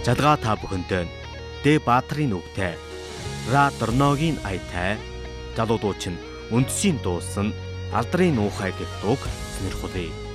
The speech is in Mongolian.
Жалгаа та бүхэнтэй Дэ Баатрын үгтэй Ра Дорногийн аятай залуудууч нь үндсийн дуусан алдрын нуухай гэх дууг сонирхолъё.